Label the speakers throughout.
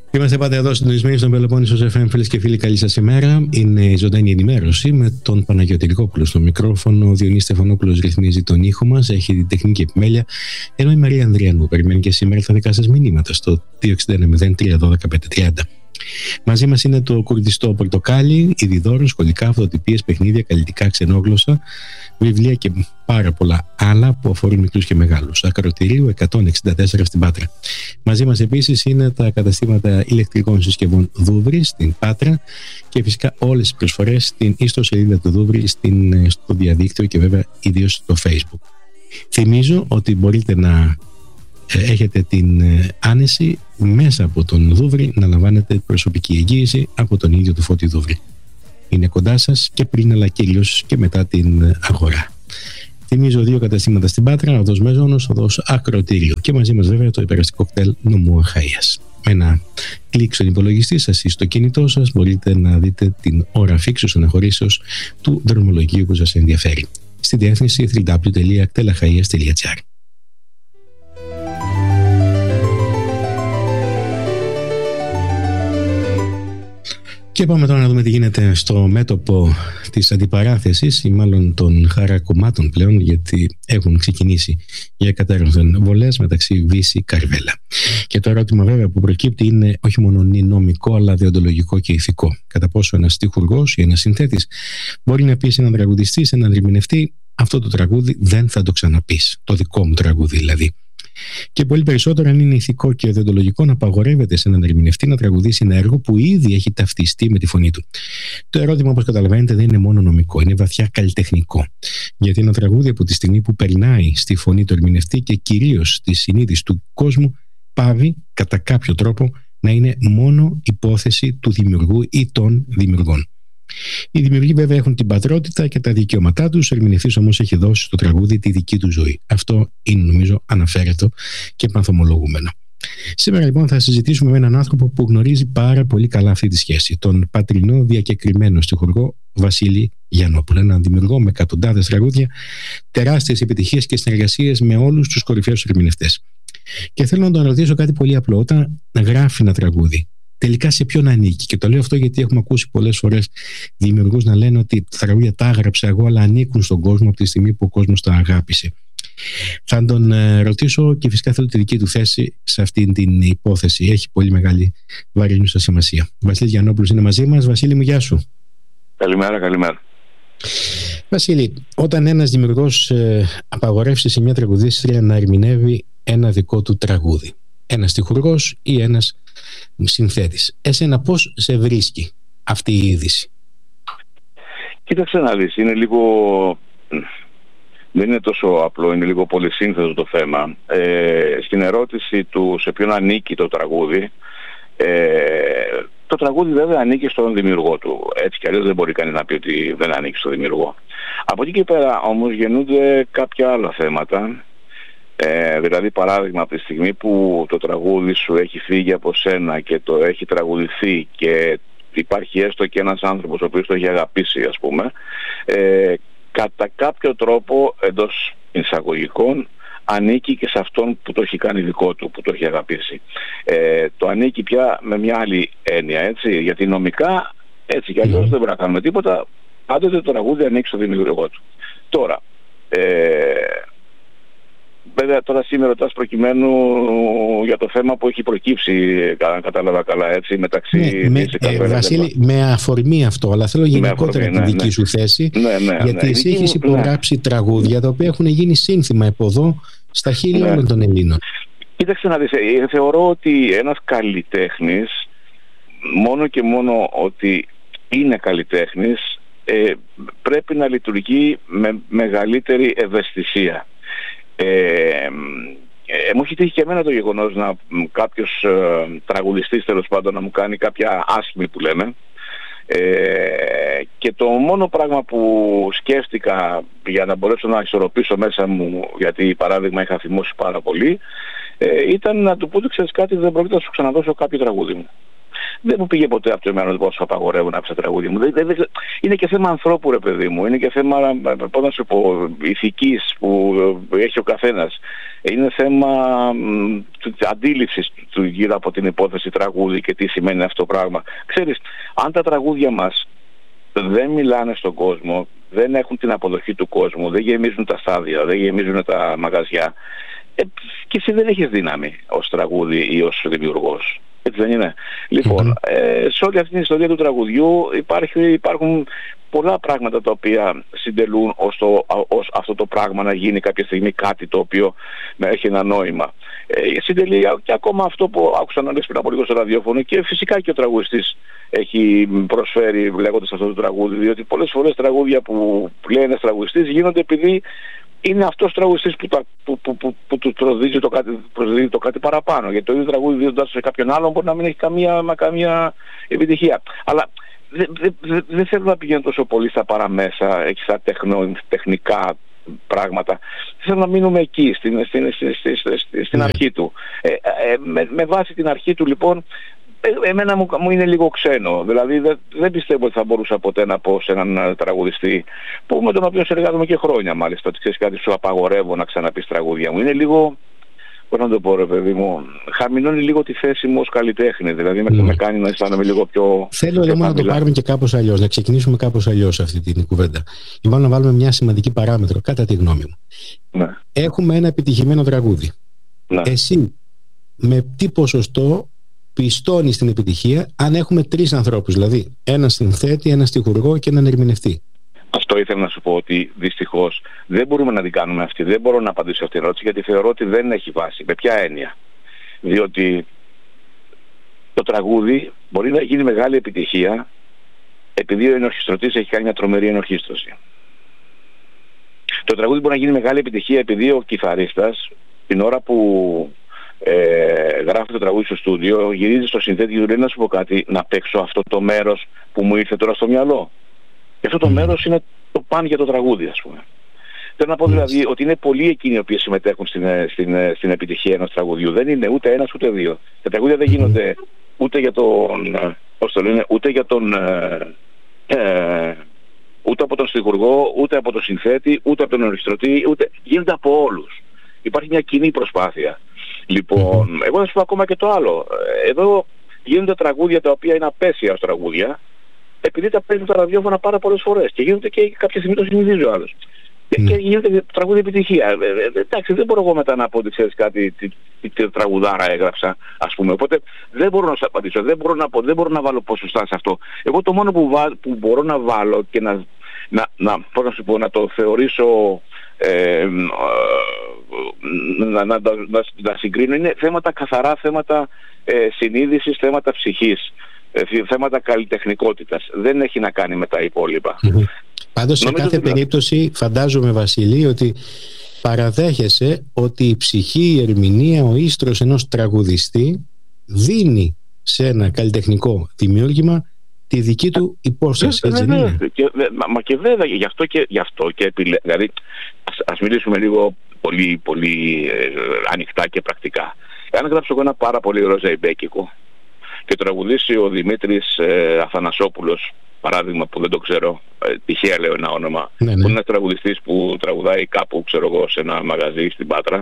Speaker 1: Είμαστε πάντα εδώ συντονισμένοι στον Πελοπόννησο FM, φίλες και φίλοι. Καλή σας ημέρα. Είναι η ζωντανή ενημέρωση με τον Παναγιώτη Λικόπουλο στο μικρόφωνο. Ο Διονύσης Στεφανόπουλος ρυθμίζει τον ήχο μας, έχει την τεχνική επιμέλεια. Ενώ η Μαρία Ανδριανού περιμένει και σήμερα τα δικά σας μηνύματα στο 261-03-12-530. Μαζί μας είναι το κουρδιστό πορτοκάλι, ειδιδόρων, σχολικά, αυτοτυπίες, παιχνίδια, καλλιτικά, ξενόγλωσσα, βιβλία και πάρα πολλά άλλα που αφορούν μικρούς και μεγάλους. Ακροτηρίου 164 στην Πάτρα. Μαζί μας επίσης είναι τα καταστήματα ηλεκτρικών συσκευών Δούβρι στην Πάτρα και φυσικά όλες τις προσφορές στην ιστοσελίδα του Δούβρι στο διαδίκτυο και βέβαια ιδίως στο Facebook. Θυμίζω ότι μπορείτε να έχετε την άνεση μέσα από τον Δούβρι να λαμβάνετε προσωπική εγγύηση από τον ίδιο του Φώτη Δούβρι. Είναι κοντά σας και πριν αλλά κυρίως και μετά την αγορά. Θυμίζω 2 καταστήματα στην Πάτρα, οδός Μέζωνος, οδός Ακροτήριο και μαζί μας βέβαια το υπεραστικό κτέλ Νομού Αχαΐας. Με ένα κλικ στον υπολογιστή σας ή στο κινητό σας μπορείτε να δείτε την ώρα φίξεως αναχωρήσεως του δρομολογίου που σας ενδιαφέρει στη διεύθυνση www.aktelachaias.gr. Και πάμε τώρα να δούμε τι γίνεται στο μέτωπο της αντιπαράθεσης ή μάλλον των χαρακομμάτων πλέον, γιατί έχουν ξεκινήσει για κατέρωθεν βολές μεταξύ Βύση και Καρβέλα. Και το ερώτημα βέβαια που προκύπτει είναι όχι μόνο νομικό αλλά δεοντολογικό και ηθικό. Κατά πόσο ένας στιχουργός ή ένας συνθέτης μπορεί να πει σε έναν τραγουδιστή, σε έναν ερμηνευτή, αυτό το τραγούδι δεν θα το ξαναπείς, το δικό μου τραγούδι δηλαδή. Και πολύ περισσότερο αν είναι ηθικό και δεοντολογικό να απαγορεύεται σε έναν ερμηνευτή να τραγουδήσει ένα έργο που ήδη έχει ταυτιστεί με τη φωνή του. Το ερώτημα, όπως καταλαβαίνετε, δεν είναι μόνο νομικό, είναι βαθιά καλλιτεχνικό. Γιατί ένα τραγούδι από τη στιγμή που περνάει στη φωνή του ερμηνευτή και κυρίως στη συνείδηση του κόσμου, πάβει κατά κάποιο τρόπο να είναι μόνο υπόθεση του δημιουργού ή των δημιουργών. Οι δημιουργοί βέβαια έχουν την πατρότητα και τα δικαιώματά τους, ο ερμηνευτής όμως έχει δώσει στο τραγούδι τη δική του ζωή. Αυτό είναι νομίζω αναφέρετο και πανθομολογούμενο. Σήμερα λοιπόν θα συζητήσουμε με έναν άνθρωπο που γνωρίζει πάρα πολύ καλά αυτή τη σχέση, τον πατρινό διακεκριμένο στιχουργό Βασίλη Γιαννόπουλο, έναν δημιουργό με εκατοντάδες τραγούδια, τεράστιες επιτυχίες και συνεργασίες με όλους τους κορυφαίους ερμηνευτές. Και θέλω να τον ρωτήσω κάτι πολύ απλό. Όταν γράφει ένα τραγούδι, τελικά σε ποιον ανήκει? Και το λέω αυτό γιατί έχουμε ακούσει πολλές φορές δημιουργούς να λένε ότι τα τραγούδια τα έγραψα εγώ, αλλά ανήκουν στον κόσμο από τη στιγμή που ο κόσμος τα αγάπησε. Θα τον ρωτήσω και φυσικά θέλω τη δική του θέση σε αυτή την υπόθεση. Έχει πολύ μεγάλη βαρύνουσα σημασία. Βασίλης Γιαννόπουλος είναι μαζί μας. Βασίλη μου, γεια σου.
Speaker 2: Καλημέρα, καλημέρα.
Speaker 1: Βασίλη, όταν ένας δημιουργός απαγορεύσει σε μια τραγουδίστρια να ερμηνεύει ένα δικό του τραγούδι, ένας στιχουργός ή ένας συνθέτης, εσένα πώς σε βρίσκει αυτή η είδηση?
Speaker 2: Κοίταξε να δεις, είναι λίγο... δεν είναι τόσο απλό, είναι λίγο πολυσύνθετο το θέμα. Στην ερώτηση του σε ποιον ανήκει το τραγούδι, το τραγούδι βέβαια ανήκει στον δημιουργό του. Έτσι κι αλλιώς δεν μπορεί κανείς να πει ότι δεν ανήκει στον δημιουργό. Από εκεί και πέρα όμως γεννούνται κάποια άλλα θέματα. Δηλαδή παράδειγμα, από τη στιγμή που το τραγούδι σου έχει φύγει από σένα και το έχει τραγουδηθεί και υπάρχει έστω και ένας άνθρωπος ο οποίος το έχει αγαπήσει, ας πούμε, κατά κάποιο τρόπο εντός εισαγωγικών ανήκει και σε αυτόν που το έχει κάνει δικό του, που το έχει αγαπήσει. Το ανήκει πια με μια άλλη έννοια, έτσι, γιατί νομικά έτσι κι αλλιώς δεν μπορούμε να κάνουμε τίποτα, πάντοτε το τραγούδι ανήκει στο δημιουργό του. Τώρα, βέβαια τώρα σήμερα ρωτάς προκειμένου για το θέμα που έχει προκύψει, κατάλαβα καλά, έτσι, μεταξύ...
Speaker 1: Βασίλη, με αφορμή αυτό, αλλά θέλω γενικότερα τη δική σου θέση, γιατί εσύ έχεις υπογράψει τραγούδια τα οποία έχουν γίνει σύνθημα από εδώ στα χείλη όλων των Ελλήνων.
Speaker 2: Κοίταξε να δεις, θεωρώ ότι ένας καλλιτέχνης, μόνο και μόνο ότι είναι καλλιτέχνης, πρέπει να λειτουργεί με μεγαλύτερη ευαισθησία. Μου έχει τύχει και εμένα το γεγονός να κάποιος τραγουδιστής τέλος πάντων να μου κάνει κάποια άσχημη που λέμε, και το μόνο πράγμα που σκέφτηκα για να μπορέσω να ισορροπήσω μέσα μου, γιατί παράδειγμα είχα θυμώσει πάρα πολύ, ήταν να του πω ότι ξέρεις κάτι, δεν πρόκειται να σου ξαναδώσω κάποιο τραγούδι μου. Δεν μου πήγε ποτέ από το μυαλό πόσο απαγορεύω να πει τα τραγούδια μου. Είναι και θέμα ανθρώπου, ρε παιδί μου. Είναι και θέμα, πώς να σου πω, ηθικής που έχει ο καθένας. Είναι θέμα αντίληψης του γύρω από την υπόθεση τραγούδι και τι σημαίνει αυτό το πράγμα. Ξέρεις, αν τα τραγούδια μας δεν μιλάνε στον κόσμο, δεν έχουν την αποδοχή του κόσμου, δεν γεμίζουν τα στάδια, δεν γεμίζουν τα μαγαζιά, και εσύ δεν έχεις δύναμη ως τραγούδι ή ως δημιουργός. Έτσι δεν είναι? Λοιπόν, σε όλη αυτή την ιστορία του τραγουδιού υπάρχουν πολλά πράγματα τα οποία συντελούν ως αυτό το πράγμα να γίνει κάποια στιγμή κάτι το οποίο έχει ένα νόημα. Συντελεί και ακόμα αυτό που άκουσα να λες πριν από λίγο στο ραδιόφωνο, και φυσικά και ο τραγουδιστής έχει προσφέρει λέγοντας αυτό το τραγούδι, διότι πολλές φορές τραγούδια που λέει ένας τραγουδιστής γίνονται επειδή είναι αυτός τραγουδιστής που του προσδίδει το κάτι παραπάνω. Γιατί το ίδιο τραγούδι δίνοντας σε κάποιον άλλον μπορεί να μην έχει καμία επιτυχία. Αλλά δεν θέλω να πηγαίνω τόσο πολύ στα παραμέσα, στα τεχνικά πράγματα. Θέλω να μείνουμε εκεί, στην αρχή του. Με βάση την αρχή του, λοιπόν, εμένα μου είναι λίγο ξένο. Δηλαδή δεν πιστεύω ότι θα μπορούσα ποτέ να πω σε έναν τραγουδιστή με τον οποίο συνεργάζομαι και χρόνια, μάλιστα, ότι ξέρεις κάτι, σου απαγορεύω να ξαναπείς τραγούδια μου. Είναι λίγο, πώς να το πω, ρε παιδί μου, χαμηλώνει λίγο τη θέση μου ως καλλιτέχνη. Δηλαδή με κάνει να αισθάνομαι λίγο πιο...
Speaker 1: Θέλω λίγο να το πάρουμε και κάπως αλλιώς, να ξεκινήσουμε κάπως αλλιώς αυτή την κουβέντα. Ή να βάλουμε μια σημαντική παράμετρο, κατά τη γνώμη μου.
Speaker 2: Ναι.
Speaker 1: Έχουμε ένα επιτυχημένο τραγούδι. Ναι. Εσύ με τι ποσοστό πιστώνει στην επιτυχία αν έχουμε τρεις ανθρώπους, δηλαδή έναν συνθέτη, έναν στιχουργό και έναν ερμηνευτή?
Speaker 2: Αυτό ήθελα να σου πω, ότι δυστυχώς δεν μπορούμε να την κάνουμε αυτή. Δεν μπορώ να απαντήσω αυτή την ερώτηση, γιατί θεωρώ ότι δεν έχει βάση. Με ποια έννοια? Διότι το τραγούδι μπορεί να γίνει μεγάλη επιτυχία επειδή ο ενορχιστρωτής έχει κάνει μια τρομερή ενορχίστρωση. Το τραγούδι μπορεί να γίνει μεγάλη επιτυχία επειδή ο κιθαρίστας την ώρα που γράφει το τραγούδι στο στούντιο γυρίζει στο συνθέτη και του λέει: να σου πω κάτι, να παίξω αυτό το μέρος που μου ήρθε τώρα στο μυαλό. Και αυτό το μέρος είναι το παν για το τραγούδι, ας πούμε. Θέλω να πω δηλαδή ότι είναι πολλοί εκείνοι οι οποίοι συμμετέχουν στην επιτυχία ενός τραγουδιού. Δεν είναι ούτε ένας ούτε δύο. Τα τραγούδια δεν γίνονται ούτε για τον, πώς το λένε, ούτε για τον ούτε από τον στιχουργό, ούτε από τον συνθέτη, ούτε από τον ενορχιστρωτή, ούτε γίνονται από όλους. Υπάρχει μια κοινή προσπάθεια. Λοιπόν, εγώ θα σου πω ακόμα και το άλλο. Εδώ γίνονται τραγούδια τα οποία είναι απέσια ως τραγούδια, επειδή τα παίζουν τα ραδιόφωνα πάρα πολλές φορές και γίνονται και κάποια στιγμή το συνηθίζει ο άλλος. Και γίνεται τραγούδι επιτυχία. Εντάξει, δεν μπορώ εγώ μετά να πω ότι ξέρεις κάτι, τι τραγουδάρα έγραψα, ας πούμε. Οπότε δεν μπορώ να σου απαντήσω, δεν μπορώ να βάλω ποσοστά σε αυτό. Εγώ το μόνο που μπορώ να βάλω και να το θεωρήσω να συγκρίνω είναι θέματα καθαρά, θέματα συνείδησης, θέματα ψυχής, θέματα καλλιτεχνικότητας. Δεν έχει να κάνει με τα υπόλοιπα.
Speaker 1: Πάντως σε κάθε περίπτωση φαντάζομαι, Βασίλη, ότι παραδέχεσαι ότι η ψυχή, η ερμηνεία, ο ίστρος ενός τραγουδιστή δίνει σε ένα καλλιτεχνικό δημιούργημα τη δική του υπόσταση. Έτσι δεν είναι?
Speaker 2: Μα και βέβαια γι' αυτό και δηλαδή ας μιλήσουμε λίγο πολύ, πολύ ανοιχτά και πρακτικά. Αν γράψω εγώ ένα πάρα πολύ ωραίο ζεϊμπέκικο και τραγουδήσει ο Δημήτρης Αθανασόπουλος, παράδειγμα, που δεν το ξέρω, τυχαία λέω ένα όνομα, που είναι ένας τραγουδιστής που τραγουδάει κάπου, ξέρω εγώ, σε ένα μαγαζί στην Πάτρα,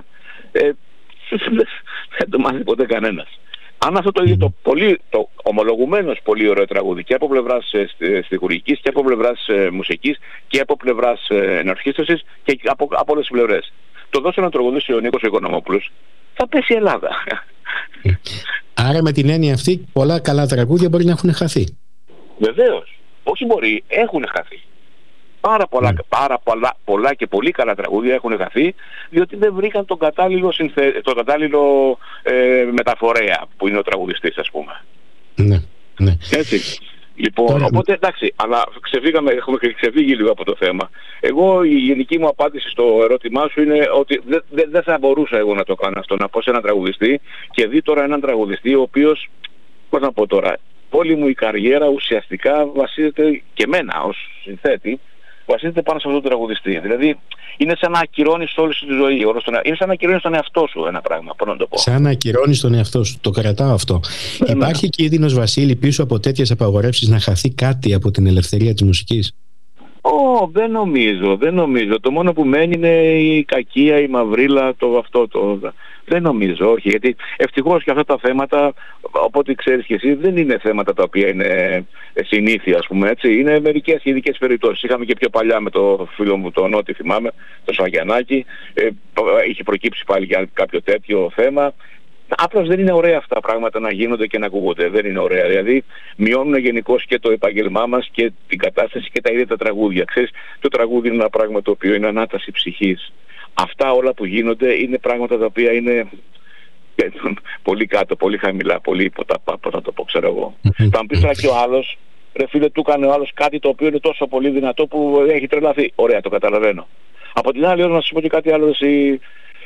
Speaker 2: δεν το μάθει ποτέ κανένας. Αν αυτό το ίδιο το ομολογουμένως πολύ ωραίο τραγούδι και από πλευράς στιχουργικής και από πλευράς μουσικής και από πλευράς ενορχίστρωσης και από όλες τις πλευρές το δώσει να τραγουδήσει ο Νίκος Οικονομόπουλος, θα πέσει η Ελλάδα.
Speaker 1: Άρα με την έννοια αυτή πολλά καλά τραγούδια μπορεί να έχουν χαθεί. Βεβαίως.
Speaker 2: Όχι μπορεί, έχουν χαθεί. Πάρα πολλά και πολύ καλά τραγούδια έχουν χαθεί, διότι δεν βρήκαν τον κατάλληλο μεταφορέα που είναι ο τραγουδιστής, ας πούμε.
Speaker 1: Ναι.
Speaker 2: Έτσι. Λοιπόν, οπότε εντάξει, αλλά έχουμε ξεφύγει λίγο από το θέμα. Εγώ η γενική μου απάντηση στο ερώτημά σου είναι ότι δεν θα μπορούσα εγώ να το κάνω αυτό, να πω σε έναν τραγουδιστή και δει τώρα έναν τραγουδιστή ο οποίος, πώς να πω τώρα, όλη μου η καριέρα ουσιαστικά βασίζεται και εμένα ως συνθέτη, βασίζεται πάνω σε αυτό το τραγουδιστή. Δηλαδή είναι σαν να ακυρώνεις όλη σου τη ζωή. Είναι σαν να ακυρώνεις τον εαυτό σου ένα πράγμα. Πώς να το πω.
Speaker 1: Σαν να ακυρώνεις τον εαυτό σου. Το κρατάω αυτό. Υπάρχει κίνδυνος, Βασίλη, πίσω από τέτοιες απαγορεύσεις να χαθεί κάτι από την ελευθερία της μουσικής?
Speaker 2: Δεν νομίζω. Το μόνο που μένει είναι η κακία, η μαυρίλα, δεν νομίζω, όχι. Γιατί ευτυχώς και αυτά τα θέματα, οπότε ξέρεις και εσύ, δεν είναι θέματα τα οποία είναι συνήθεια, ας πούμε, έτσι. Είναι μερικές ειδικές περιπτώσεις. Είχαμε και πιο παλιά με το φίλο μου τον Νότι, θυμάμαι, το Σαγιαννάκη. Είχε προκύψει πάλι για κάποιο τέτοιο θέμα. Απλώς δεν είναι ωραία αυτά τα πράγματα να γίνονται και να ακούγονται. Δεν είναι ωραία. Δηλαδή μειώνουν γενικώς και το επάγγελμά μας και την κατάσταση και τα ίδια τα τραγούδια. Ξέρεις, το τραγούδι είναι ένα πράγμα το οποίο είναι ανάταση ψυχής. Αυτά όλα που γίνονται είναι πράγματα τα οποία είναι πολύ κάτω, πολύ χαμηλά, πολύ πώς να το πω, ξέρω εγώ. Θα μου πεις τώρα και ο άλλος, ρε φίλε, του έκανε ο άλλος κάτι το οποίο είναι τόσο πολύ δυνατό που έχει τρελαθεί. Ωραία, το καταλαβαίνω. Από την άλλη, να σου πω και κάτι άλλο, εσύ.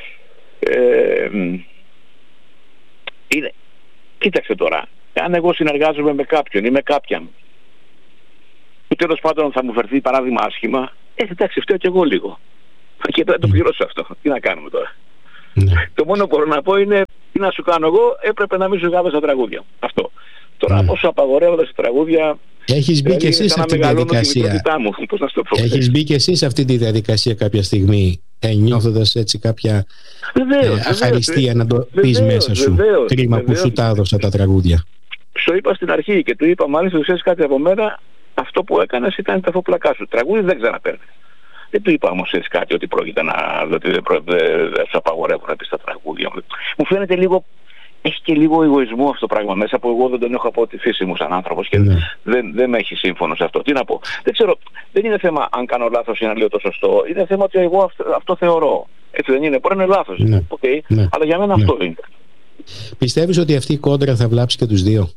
Speaker 2: Κοίταξε τώρα, αν εγώ συνεργάζομαι με κάποιον ή με κάποιαν που τέλος πάντων θα μου φερθεί παράδειγμα άσχημα, εντάξει, φταίω κι εγώ λίγο και θα το πληρώσω αυτό. Τι να κάνουμε τώρα? Το μόνο που μπορώ να πω είναι, τι να σου κάνω εγώ, έπρεπε να μην σου γάβες τα τραγούδια. Αυτό. Τώρα πόσο απαγορεύονται τα τραγούδια.
Speaker 1: Έχεις μπει και εσύ σε αυτή τη διαδικασία. Έχεις μπει και εσύ σε αυτή τη διαδικασία κάποια στιγμή, νιώθοντας έτσι κάποια αχαριστία να το πεις μέσα σου? Κρίμα που σου τα έδωσα τα τραγούδια.
Speaker 2: Στο είπα στην αρχή και του είπα, μάλιστα, ξέρεις κάτι από μένα, αυτό που έκανες ήταν τα φοπλακά σου. Τραγούδι δεν ξαναπαίρνει. Δεν του είπα όμως κάτι ότι πρόκειται ότι δεν σου απαγορεύουν να πεις τα τραγούδια. Μου φαίνεται λίγο. Έχει και λίγο εγωισμό αυτό το πράγμα μέσα που εγώ δεν τον έχω από τη φύση μου σαν άνθρωπος και δεν με έχει σύμφωνο σε αυτό. Τι να πω. Δεν ξέρω, δεν είναι θέμα αν κάνω λάθος ή να λέω το σωστό. Είναι θέμα ότι εγώ αυτό θεωρώ. Έτσι δεν είναι? Μπορεί να είναι λάθος. Αλλά για μένα αυτό είναι.
Speaker 1: Πιστεύεις ότι αυτή η κόντρα θα βλάψει και τους δύο?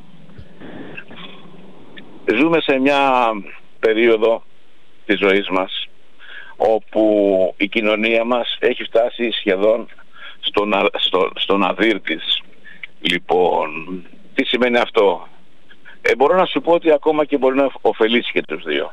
Speaker 2: Ζούμε σε μια περίοδο της ζωής μας όπου η κοινωνία μας έχει φτάσει σχεδόν στον αδύρ της. Λοιπόν, τι σημαίνει αυτό? Μπορώ να σου πω ότι ακόμα και μπορεί να ωφελήσει και τους δύο.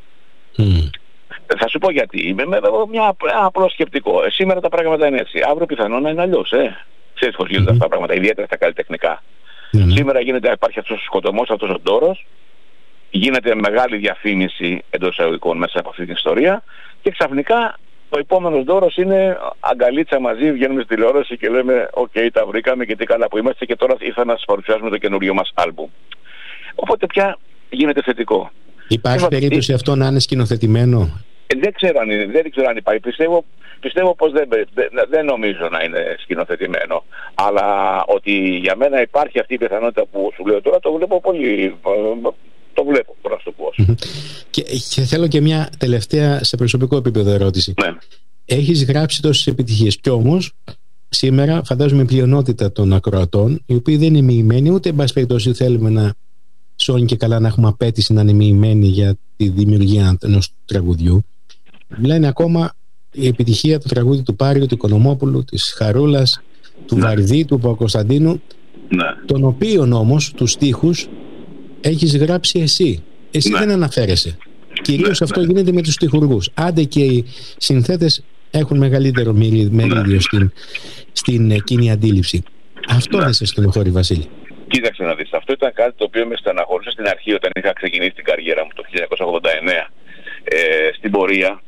Speaker 2: Θα σου πω γιατί. Είμαι με ένα απλό σκεπτικό. Σήμερα τα πράγματα είναι έτσι. Αύριο πιθανόν να είναι αλλιώς. Ξέρεις πώς γίνονται αυτά τα πράγματα, ιδιαίτερα στα καλλιτεχνικά. Σήμερα υπάρχει αυτός ο σκοτωμός, αυτός ο ντόρος. Γίνεται μεγάλη διαφήμιση εντός εισαγωγικών μέσα από αυτή την ιστορία και ξαφνικά ο επόμενος δώρος είναι αγκαλίτσα μαζί, βγαίνουμε στη τηλεόραση και λέμε «ΟΚ, τα βρήκαμε και τι καλά που είμαστε και τώρα ήρθα να σας παρουσιάσουμε το καινούριο μας άλμπουμ». Οπότε πια γίνεται θετικό.
Speaker 1: Υπάρχει περίπτωση αυτό να είναι σκηνοθετημένο?
Speaker 2: Δεν ξέρω αν υπάρχει. Πιστεύω πως δεν νομίζω να είναι σκηνοθετημένο. Αλλά ότι για μένα υπάρχει αυτή η πιθανότητα που σου λέω τώρα, το βλέπω πολύ. Το βλέπω, μπορώ να σου πω.
Speaker 1: Και θέλω και μια τελευταία σε προσωπικό επίπεδο ερώτηση.
Speaker 2: Ναι.
Speaker 1: Έχεις γράψει τόσες επιτυχίες κι όμως σήμερα φαντάζομαι η πλειονότητα των ακροατών, οι οποίοι δεν είναι μοιημένοι, ούτε εν πάση περιπτώσει θέλουμε να σώνει και καλά να έχουμε απέτηση να είναι μοιημένοι για τη δημιουργία ενός τραγουδιού, λένε ακόμα η επιτυχία του τραγούδι του Πάριου, του Οικονομόπουλου, της Χαρούλας, του Βαρδί, του Παπακοσταντίνου, των οποίων όμως τους στίχους έχεις γράψει εσύ. Εσύ δεν αναφέρεσαι. Κυρίως αυτό γίνεται με τους στιχουργούς. Άντε και οι συνθέτες έχουν μεγαλύτερο μερίδιο στην κοινή αντίληψη. Αυτό δεν σε στενοχωρεί, Βασίλη?
Speaker 2: Κοίταξε να δεις. Αυτό ήταν κάτι το οποίο με στεναχωρούσε στην αρχή όταν είχα ξεκινήσει την καριέρα μου το 1989 στην πορεία.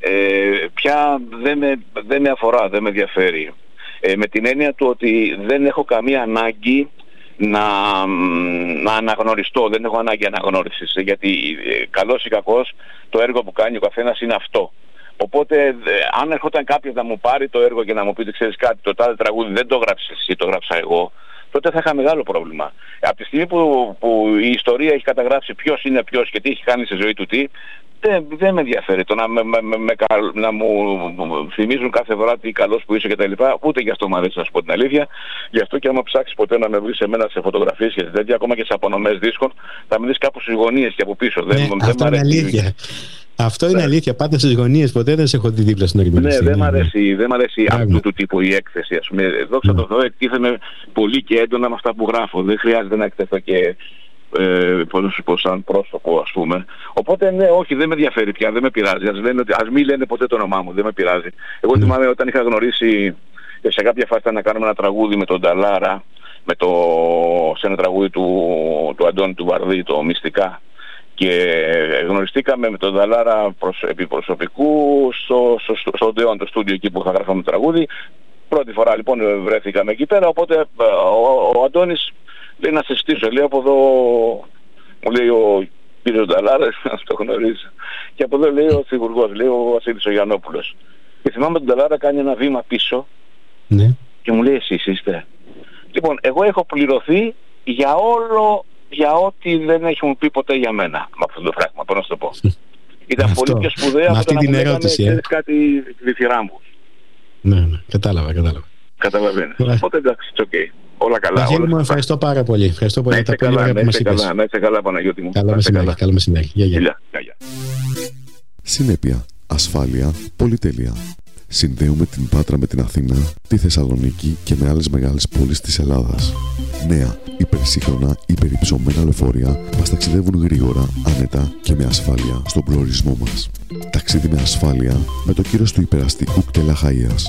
Speaker 2: Πια δεν με αφορά, δεν με ενδιαφέρει. Με την έννοια του ότι δεν έχω καμία ανάγκη να αναγνωριστώ, δεν έχω ανάγκη αναγνώρισης, γιατί καλός ή κακός το έργο που κάνει ο καθένας είναι αυτό. Οπότε αν ερχόταν κάποιος να μου πάρει το έργο και να μου πει ξέρεις κάτι, το τάδε τραγούδι δεν το γράψεις εσύ, το γράψα εγώ, τότε θα είχα μεγάλο πρόβλημα. Από τη στιγμή που η ιστορία έχει καταγράψει ποιος είναι ποιος και τι έχει κάνει στη ζωή του τι, δεν με ενδιαφέρει το να μου θυμίζουν κάθε φορά τι καλός που είσαι και τα λοιπά. Ούτε γι' αυτό μου αρέσει να σου πω την αλήθεια. Γι' αυτό και άμα ψάξεις ποτέ να με βρεις εμένα σε φωτογραφίες και τέτοια, ακόμα και σε απονομές δίσκων, θα με δεις κάπου στις γωνίες και από πίσω.
Speaker 1: Αυτό είναι αλήθεια. Αυτό είναι αλήθεια. Πάντα στις γωνίες, ποτέ δεν σε έχω δει δίπλα στην ερμηνεία.
Speaker 2: Ναι, δεν μ' αρέσει αυτού του τύπου η έκθεση. Δόξα τω Θεώ, εκτίθεμαι πολύ και έντονα με αυτά που γράφω. Δεν χρειάζεται να εκτεθώ και σαν πρόσωπο, ας πούμε. Οπότε ναι, όχι, δεν με ενδιαφέρει πια, δεν με πειράζει. Ας μην λένε ποτέ το όνομά μου, δεν με πειράζει. Εγώ θυμάμαι όταν είχα γνωρίσει σε κάποια φάση να κάνουμε ένα τραγούδι με τον Νταλάρα, σε ένα τραγούδι του Αντώνη του Βαρδί, το Μυστικά. Και γνωριστήκαμε με τον Νταλάρα επί προσωπικού στο Ντεόν, το στούντιο εκεί που θα γράφαμε το τραγούδι. Πρώτη φορά λοιπόν βρέθηκαμε εκεί πέρα, οπότε ο Αντώνης λέει να σε στήσω, λέει από εδώ, μου λέει ο κύριος Νταλάρας, να το γνωρίζει. Και από εδώ λέει ο Θηγουργός, λέει ο Βασίλης ο Γιαννόπουλος. Και θυμάμαι τον Νταλάρα κάνει ένα βήμα πίσω, ναι, και μου λέει εσείς είστε. Λοιπόν, εγώ έχω πληρωθεί για ό,τι δεν έχουν πει ποτέ για μένα με αυτό το φράγμα, πώς να το πω. Ήταν πολύ πιο σπουδαία από το να μου λέγανε κάτι διθυράμβους.
Speaker 1: Ναι, κατάλαβα.
Speaker 2: Καταλαβαίνεις. Οπότε εντάξει, okay. Όλα καλά.
Speaker 1: Βαγγέλη μου, ευχαριστώ πάρα πολύ. Ευχαριστώ πολύ για τα πολύ ωραία που μας είπες.
Speaker 2: Να είστε καλά, Παναγιώτη μου.
Speaker 1: Καλό μεσημέρι. Γεια.
Speaker 3: Συνέπεια, ασφάλεια, πολυτέλεια. Συνδέουμε την Πάτρα με την Αθήνα, τη Θεσσαλονίκη και με άλλες μεγάλες πόλεις της Ελλάδας. Νέα, υπερσύγχρονα, υπερυψωμένα λεωφορεία μας ταξιδεύουν γρήγορα, άνετα και με ασφάλεια στον προορισμό μας. Ταξίδι με ασφάλεια με το κύρος του υπεραστικού κτέλα Χαΐας.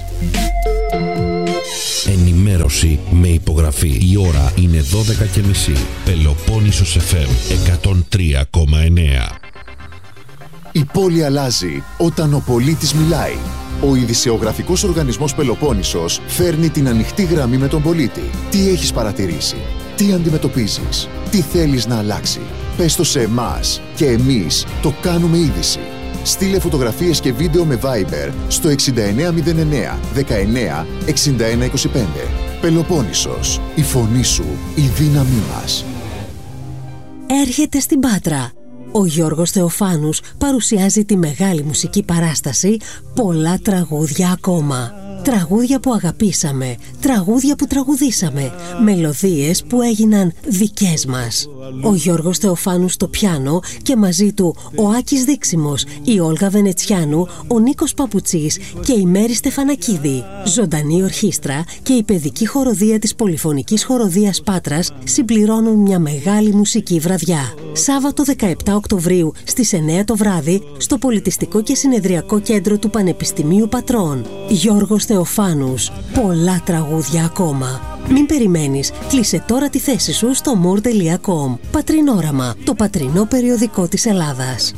Speaker 4: Ενημέρωση με υπογραφή. Η ώρα είναι 12:30. Πελοπόννησος FM 103,9.
Speaker 5: Η πόλη αλλάζει όταν ο πολίτης μιλάει. Ο ειδησεογραφικός οργανισμός Πελοπόννησος φέρνει την ανοιχτή γραμμή με τον πολίτη. Τι έχεις παρατηρήσει, τι αντιμετωπίζεις, τι θέλεις να αλλάξει. Πες το σε εμάς και εμείς το κάνουμε είδηση. Στείλε φωτογραφίες και βίντεο με Viber στο 6909 19 61 25. Πελοπόννησος, η φωνή σου, η δύναμή μας.
Speaker 6: Έρχεται στην Πάτρα. Ο Γιώργος Θεοφάνους παρουσιάζει τη μεγάλη μουσική παράσταση «Πολλά τραγούδια ακόμα». Τραγούδια που αγαπήσαμε, τραγούδια που τραγουδήσαμε, μελωδίες που έγιναν δικές μας. Ο Γιώργος Θεοφάνους στο πιάνο και μαζί του ο Άκης Δίξιμος, η Όλγα Βενετσιάνου, ο Νίκος Παπουτσής και η Μέρη Στεφανακίδη. Ζωντανή ορχήστρα και η παιδική χοροδία της Πολυφωνικής Χοροδίας Πάτρας συμπληρώνουν μια μεγάλη μουσική βραδιά. Σάββατο 17 Οκτωβρίου στις 9 το βράδυ στο Πολιτιστικό και Συνεδριακό Κέντρο του Πανεπιστημίου Πατρών. Γιώργος Θεοφάνους, πολλά τραγούδια ακόμα. Μην περιμένεις, κλείσε τώρα τη θέση σου στο more.com. Πατρινόραμα, το πατρινό περιοδικό της Ελλάδας.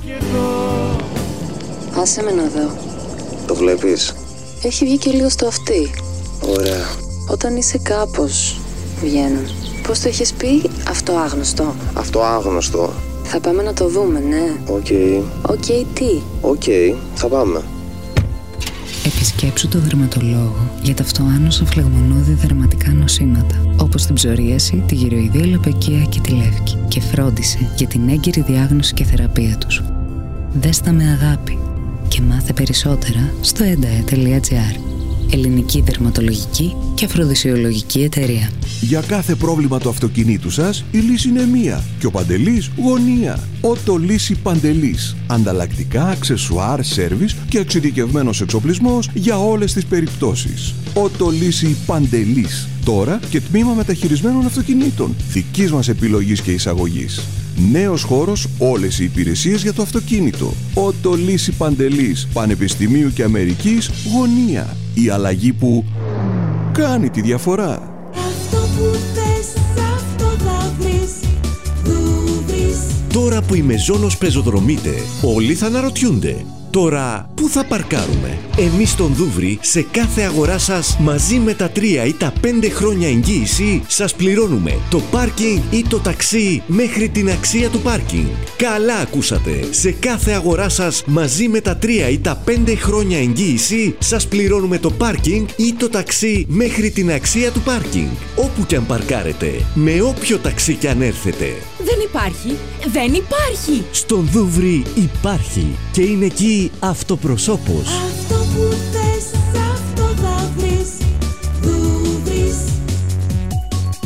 Speaker 7: Άσε με να δω.
Speaker 8: Το βλέπεις?
Speaker 7: Έχει βγει και λίγο στο αυτί.
Speaker 8: Ωραία.
Speaker 7: Όταν είσαι κάπως, βγαίνουν. Πώς το έχεις πει, αυτοάγνωστο?
Speaker 8: Αυτοάγνωστο.
Speaker 7: Θα πάμε να το δούμε, ναι.
Speaker 8: Οκ.
Speaker 7: Τι?
Speaker 8: Θα πάμε.
Speaker 9: Επισκέψου το δερματολόγο για τα αυτοάνωσα φλεγμονώδη δερματικά νοσήματα, όπως την ψωρίαση, τη γυροειδία λοπεκία και τη λεύκη, και φρόντισε για την έγκυρη διάγνωση και θεραπεία τους. Δες τα με αγάπη και μάθε περισσότερα στο endae.gr. Ελληνική δερματολογική και αφροδισιολογική εταιρεία.
Speaker 10: Για κάθε πρόβλημα του αυτοκινήτου σας, η λύση είναι μία και ο Παντελής γωνία. Ότο Λύση Παντελής. Ανταλλακτικά, αξεσουάρ, σέρβις και εξειδικευμένος εξοπλισμός για όλες τις περιπτώσεις. Ότο Λύση Παντελής. Τώρα και τμήμα μεταχειρισμένων αυτοκινήτων. Δικής μας επιλογής και εισαγωγής. Νέος χώρος, όλες οι υπηρεσίες για το αυτοκίνητο. Ότο Λύση Παντελής. Πανεπιστημίου και Αμερικής γωνία. Η αλλαγή που κάνει τη διαφορά.
Speaker 11: Αυτό που θες, αυτό θα βρεις. Δούβρις.
Speaker 4: Τώρα που η Μεζόνος πεζοδρομείται, όλοι θα αναρωτιούνται. Τώρα, πού θα παρκάρουμε? Εμείς στον Δούβρι, σε κάθε αγορά σας, μαζί με τα 3 ή τα 5 χρόνια εγγύηση, σας πληρώνουμε το πάρκινγκ ή το ταξί μέχρι την αξία του πάρκινγκ. Καλά ακούσατε! Σε κάθε αγορά σας, μαζί με τα 3 ή τα 5 χρόνια εγγύηση, σας πληρώνουμε το πάρκινγκ ή το ταξί μέχρι την αξία του πάρκινγκ. Όπου κι αν παρκάρετε, με όποιο ταξί κι αν έρθετε.
Speaker 11: Δεν υπάρχει!
Speaker 4: Στον Δούβρι υπάρχει και είναι εκεί αυτοπροσώπος.
Speaker 11: Αυτό που θες, αυτό θα βρεις. Δούβρις.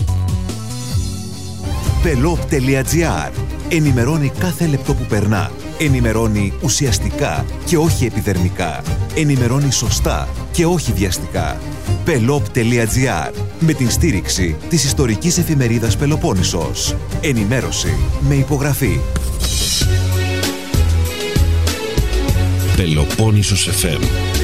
Speaker 5: Pelop.gr. Ενημερώνει κάθε λεπτό που περνά.
Speaker 12: Ενημερώνει ουσιαστικά και όχι επιδερμικά. Ενημερώνει σωστά και όχι βιαστικά. Pelop.gr, με την στήριξη της ιστορικής εφημερίδας Πελοπόννησος. Ενημέρωση με υπογραφή.
Speaker 13: Πελοπόννησος FM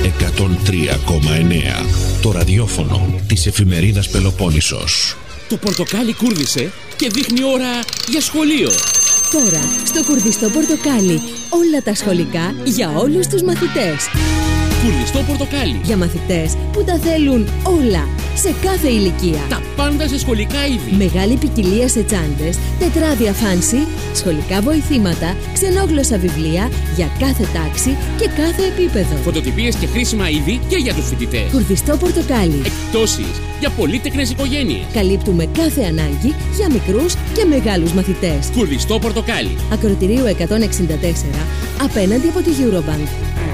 Speaker 13: 103,9. Το ραδιόφωνο της εφημερίδας Πελοπόννησος.
Speaker 14: Το πορτοκάλι κούρδισε και δείχνει ώρα για σχολείο.
Speaker 11: Τώρα, στο κουρδιστό πορτοκάλι, όλα τα σχολικά για όλους τους μαθητές.
Speaker 14: Κουρδιστό πορτοκάλι.
Speaker 11: Για μαθητές που τα θέλουν όλα, σε κάθε ηλικία.
Speaker 14: Τα πάντα σε σχολικά είδη.
Speaker 11: Μεγάλη ποικιλία σε τσάντες, τετράδια φάνση, σχολικά βοηθήματα, ξενόγλωσσα βιβλία για κάθε τάξη και κάθε επίπεδο.
Speaker 14: Φωτοτυπίες και χρήσιμα είδη και για τους φοιτητές.
Speaker 11: Κουρδιστό πορτοκάλι.
Speaker 14: Εκπτώσεις για πολύτεκνες οικογένειες.
Speaker 11: Καλύπτουμε κάθε ανάγκη για μικρούς και μεγάλους μαθητές.
Speaker 14: Κουρδιστό πορτοκάλι.
Speaker 11: Ακροτηρίου 164, απέναντι από τη Eurobank.